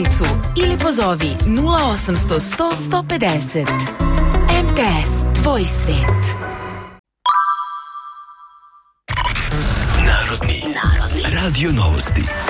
ili pozovi 0800 100 150. MTS, tvoj svet. Narodni radio novosti.